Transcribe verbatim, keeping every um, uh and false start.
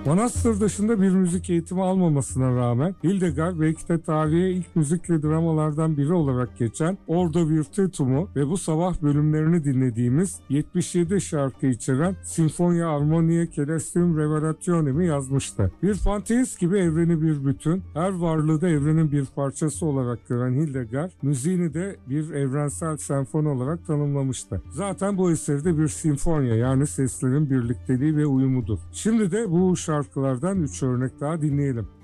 Manastır dışında bir müzik eğitimi almamasına rağmen Hildegard belki de tarihe ilk müzikli dramalardan biri olarak geçen Ordo Virtutum'u ve bu sabah bölümlerini dinlediğimiz yetmiş yedi şarkı içeren Sinfonia Armonia Celestium Revelationem'i yazmıştı. Bir fanteist gibi evreni bir bütün, her varlığı da evrenin bir parçası olarak gören Hildegard, müziğini de bir evrensel senfoni olarak tanımlamıştı. Zaten bu eseri de bir sinfonya, yani seslerin birlikteliği ve uyumudur. Şimdi de bu şarkılardan üç örnek daha dinleyelim.